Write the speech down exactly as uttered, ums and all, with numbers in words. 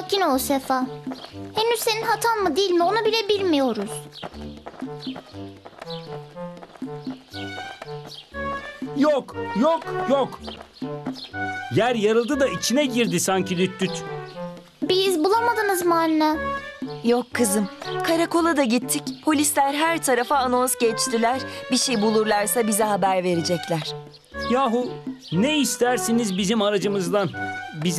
sakin ol Sefa. Henüz senin hatan mı değil mi onu bile bilmiyoruz. Yok, yok, yok. Yer yarıldı da içine girdi sanki düt düt. Biz bulamadınız mı anne? Yok kızım. Karakola da gittik. Polisler her tarafa anons geçtiler. Bir şey bulurlarsa bize haber verecekler. Yahu ne istersiniz bizim aracımızdan? Bize